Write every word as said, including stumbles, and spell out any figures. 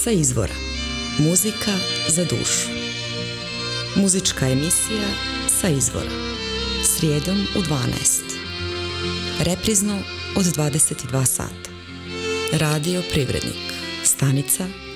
Sa izvora. Muzika za dušu. Muzička emisija Sa izvora. Srijedom u dvanaest. Reprizno od dvadeset dva sata. Radio Privrednik. Stanica